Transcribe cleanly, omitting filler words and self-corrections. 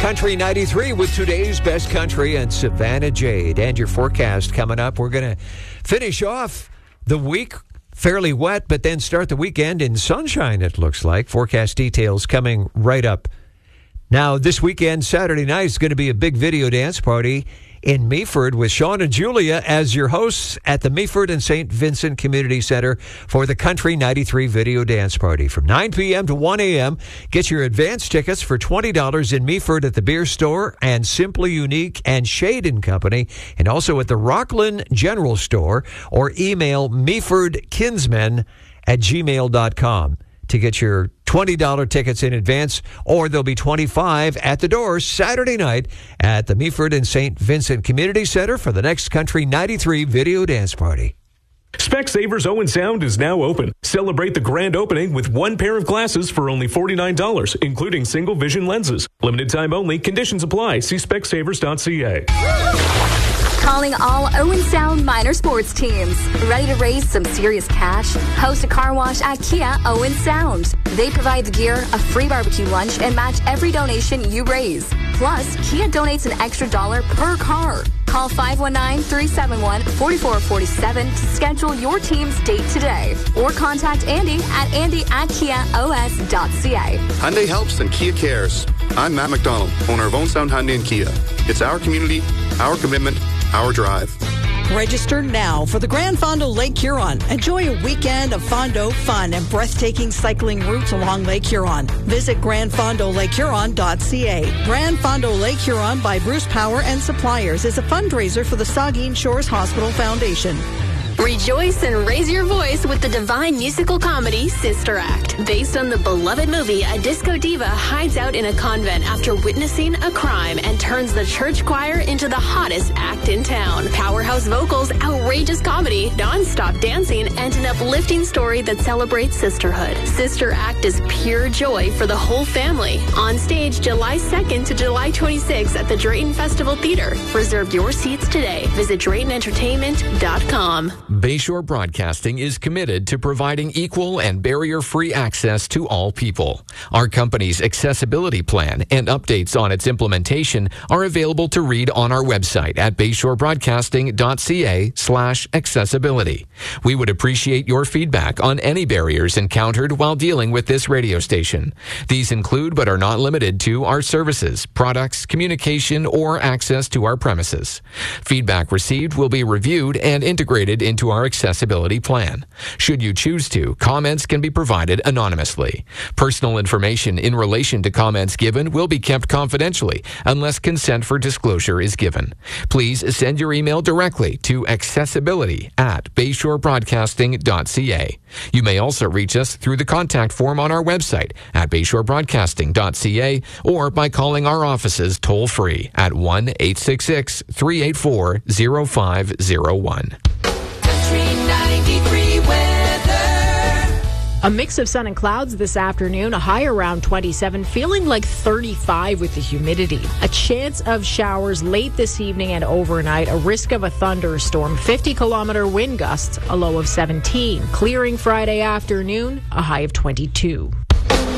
Country 93 with today's best country and Savannah Jade. And your forecast coming up. We're going to finish off the week fairly wet, but then start the weekend in sunshine, it looks like. Forecast details coming right up. Now, this weekend, Saturday night, is going to be a big video dance party in Meaford with Sean and Julia as your hosts at the Meaford and St. Vincent Community Center for the Country 93 Video Dance Party. From 9 p.m. to 1 a.m., get your advance tickets for $20 in Meaford at the Beer Store and Simply Unique and Shade & Company, and also at the Rockland General Store, or email meafordkinsmen@gmail.com to get your $20 tickets in advance, or there'll be $25 at the door Saturday night at the Meaford and St. Vincent Community Center for the next Country 93 Video Dance Party. Specsavers Owen Sound is now open. Celebrate the grand opening with one pair of glasses for only $49, including single vision lenses. Limited time only. Conditions apply. See specsavers.ca. Calling all Owen Sound minor sports teams. Ready to raise some serious cash? Host a car wash at Kia Owen Sound. They provide the gear, a free barbecue lunch, and match every donation you raise. Plus, Kia donates an extra $1 per car. Call 519-371-4447 to schedule your team's date today. Or contact Andy at andy@kiaos.ca. Hyundai helps and Kia cares. I'm Matt McDonald, owner of Owen Sound Hyundai and Kia. It's our community, our commitment, our drive. Register now for the Grand Fondo Lake Huron. Enjoy a weekend of Fondo fun and breathtaking cycling routes along Lake Huron. Visit grandfondolakehuron.ca. Grand Fondo Lake Huron by Bruce Power and Suppliers is a fundraiser for the Saugeen Shores Hospital Foundation. Rejoice and raise your voice with the divine musical comedy Sister Act. Based on the beloved movie, a disco diva hides out in a convent after witnessing a crime and turns the church choir into the hottest act in town. Powerhouse vocals, outrageous comedy, non-stop dancing, and an uplifting story that celebrates sisterhood. Sister Act is pure joy for the whole family. On stage July 2nd to July 26th at the Drayton Festival Theater. Reserve your seats today. Visit DraytonEntertainment.com. Bayshore Broadcasting is committed to providing equal and barrier-free access to all people. Our company's accessibility plan and updates on its implementation are available to read on our website at bayshorebroadcasting.ca/accessibility. We would appreciate your feedback on any barriers encountered while dealing with this radio station. These include but are not limited to our services, products, communication, or access to our premises. Feedback received will be reviewed and integrated into our accessibility plan. Should you choose to, comments can be provided anonymously. Personal information in relation to comments given will be kept confidentially unless consent for disclosure is given. Please send your email directly to accessibility@bayshorebroadcasting.ca. You may also reach us through the contact form on our website at bayshorebroadcasting.ca or by calling our offices toll-free at 1-866-384-0501. A mix of sun and clouds this afternoon, a high around 27, feeling like 35 with the humidity. A chance of showers late this evening and overnight, a risk of a thunderstorm, 50-kilometer wind gusts, a low of 17. Clearing Friday afternoon, a high of 22.